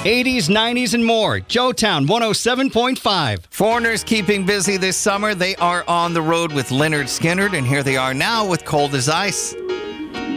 80s, 90s, and more. Joetown 107.5. Foreigners keeping busy this summer. They are on the road with Lynyrd Skynyrd, and here they are now with Cold as Ice.